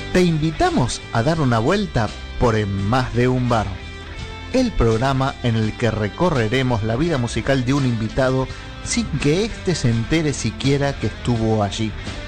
Te invitamos a dar una vuelta por En Más de un Bar, el programa en el que recorreremos la vida musical de un invitado sin que éste se entere siquiera que estuvo allí.